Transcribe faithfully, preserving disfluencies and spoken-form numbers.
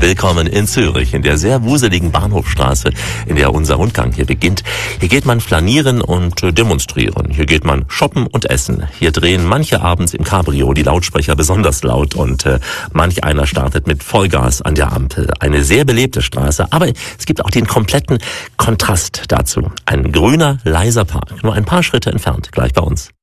Willkommen in Zürich, in der sehr wuseligen Bahnhofstraße, in der unser Rundgang hier beginnt. Hier geht man flanieren und demonstrieren. Hier geht man shoppen und essen. Hier drehen manche abends im Cabrio die Lautsprecher besonders laut und äh, manch einer startet mit Vollgas an der Ampel. Eine sehr belebte Straße, aber es gibt auch den kompletten Kontrast dazu. Ein grüner, leiser Park, nur ein paar Schritte entfernt, gleich bei uns.